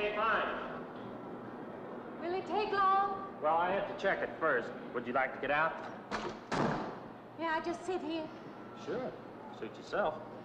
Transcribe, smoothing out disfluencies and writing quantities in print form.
Okay, fine. Will it take long? Well, I have to check it first. Would you like to get out? May I just sit here? Sure. Suit yourself.